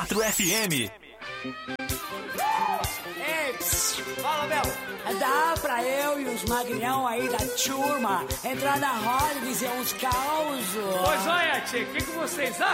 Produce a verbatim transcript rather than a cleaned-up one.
quatro F M. Ei, fala, Belo. Dá pra eu e os magrinhão aí da turma entrar na roda e dizer uns causos? Pois olha, tia, o que, que vocês acham?